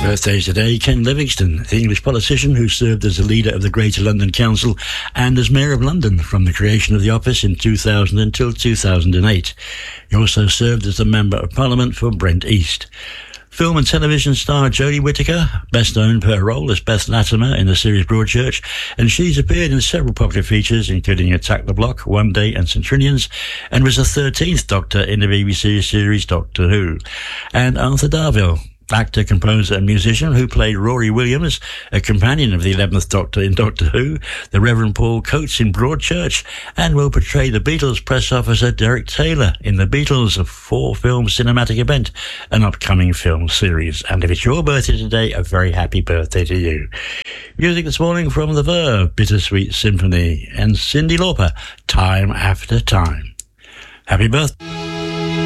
Birthdays today, Ken Livingstone, the English politician who served as the leader of the Greater London Council and as Mayor of London from the creation of the office in 2000 until 2008. He also served as the Member of Parliament for Brent East. Film and television star Jodie Whittaker, best known for her role as Beth Latimer in the series Broadchurch, and she's appeared in several popular features, including Attack the Block, One Day and St Trinians, and was the 13th Doctor in the BBC series Doctor Who. And Arthur Darvill, actor, composer and musician who played Rory Williams, a companion of the 11th Doctor in Doctor Who, the Reverend Paul Coates in Broadchurch, and will portray the Beatles press officer Derek Taylor in the Beatles, a 4-film cinematic event, an upcoming film series. And if it's your birthday today, a very happy birthday to you. Music this morning from The Verve, Bittersweet Symphony, and Cyndi Lauper, Time After Time. Happy birthday.